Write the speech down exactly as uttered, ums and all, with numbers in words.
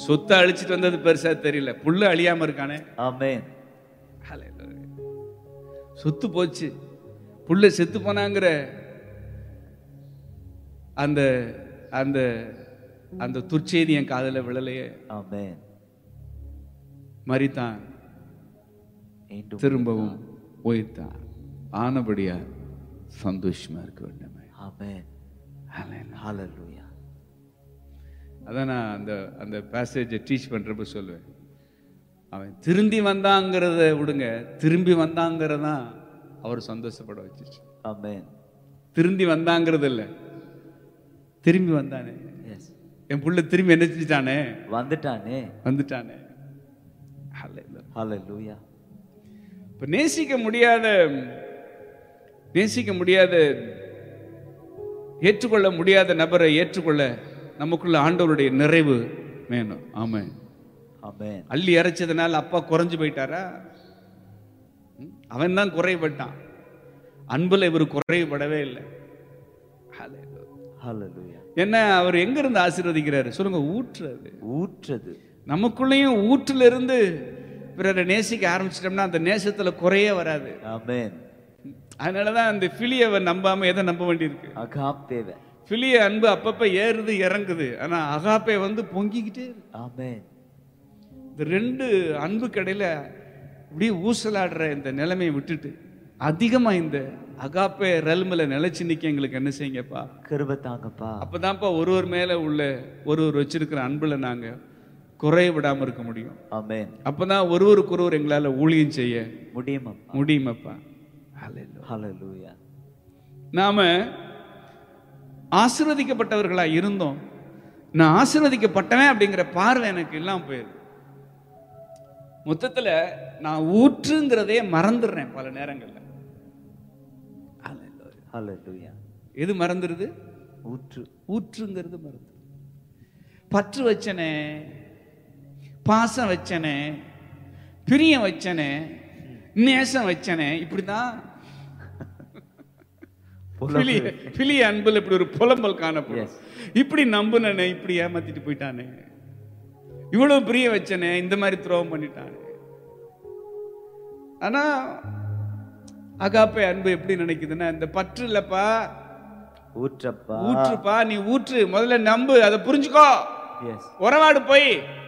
சொத்தை அழிச்சிட்டு வந்தது பெருசா தெரியல, புள்ள அழியாம இருக்கானே. ஆமென். சொத்து போச்சு, புள்ள செத்து போனாங்கிற அந்த அந்த அந்த துர்ச்செய்தி என் காதல விழலையே. ஆமென். மரித்தான், திரும்பவும் உயிர்த்தான். ஆனபடியா சந்தோஷமா இருக்க வேண்டும். ஆமென். ஹல்லேலூயா. அதான் நான் அந்த அந்த பேசேஜை டீச் பண்றப்ப சொல்லுவேன், அவன் திரும்பி வந்தாங்கிறத விடுங்க, திரும்பி வந்தாங்கிறதான் அவர் சந்தோஷப்பட வச்சிச்சு. ஆமென். திரும்பி வந்தாங்கிறது இல்ல, திரும்பி வந்தானே. என் புள்ள திரும்பி என்ன செஞ்சிட்டானே, வந்துட்டானே, வந்துட்டானே. ஹல்லேலூயா. இப்ப நேசிக்க முடியாத நேசிக்க முடியாத ஏற்றுக்கொள்ள முடியாத நபரை ஏற்றுக்கொள்ள நமக்குள்ள ஆண்டவருடைய நிறைவு வேணும். ஆமென். ஆமென். அள்ளி அரைச்சதுனால அப்பா குறைஞ்சு போயிட்டாரா? அவன் தான் குறைபட்டான், அன்புல இவர் குறைபடவே இல்லை. ஹல்லேலூயா. என்ன அவர் எங்க இருந்து ஆசீர்வதிக்கிறாரு சொல்லுங்க? ஊற்றுறது. ஊற்றுறது. நமக்குள்ளேயும் ஊற்றுல இருந்து பிறரை நேசிக்க ஆரம்பிச்சிட்டோம்னா அந்த நேசத்துல குறையே வராது. ஆமென். அதனாலதான் அந்த பிலியவை நம்பாம எதை நம்ப வேண்டியிருக்கு? அகாப்பேவை. பிலிய அன்பு அப்பப்ப ஏறுது இறங்குது, ஆனா அகாப்பே வந்து பொங்கிக்கிட்டே இருக்கு. ஆமென். இந்த ரெண்டு அன்பு கடையில இப்படி ஊசலாடுற இந்த நிலைமையை விட்டுட்டு அதிகமா இந்த அகாப்பே ரெல்மில நிலைச்சு நிக்க எங்களுக்கு என்ன செய்யுங்கப்பா? கிருபை தாங்கப்பா. அப்பதான்ப்பா ஒருவர் மேல உள்ள ஒருவர் வச்சிருக்கிற அன்புல நாங்க குறைய விடாம இருக்க முடியும். ஆமென். அப்பதான் ஒருவருக்கு ஒருவர் எங்களால ஊழியம் செய்ய முடியும் முடியுமப்பா. ஹல்லேலூயா. நாம ஆசீர்வதிக்கப்பட்டவர்களா இருந்தோம், நான் ஆசீர்வதிக்கப்பட்டவன் அப்படிங்கிற பார்வை எனக்கு இல்லாம போயிருக்கு. மொத்தத்துல நான் ஊற்றுங்கிறதே மறந்துடுறேன் பல நேரங்கள்ல. ஹல்லேலூயா. எது மறந்துடுது? ஊற்று. ஊற்றுங்கிறது மறந்து. பற்று வச்சனே, பாசம் வச்சனே, பிரியம் வச்சனே, நேசம் வச்சனே, இப்படிதான் பிலிய அன்புல இப்படி ஒரு புலம்பல் காணப்படும். இப்படி நம்புனே, இப்படி ஏமாத்திட்டு போயிட்டானே, இவ்வளவு பிரிய வச்சனே, இந்த மாதிரி துரோகம் பண்ணிட்டானே. ஆனா அகாப்பே அன்பு எப்படி நினைக்குதுன்னா, இந்த பற்று இல்லப்பா, ஊற்றப்பா, ஊற்றுப்பா, நீ ஊற்று, முதல்ல நம்பு, அதை புரிஞ்சுக்கோ, உறவாடு போய்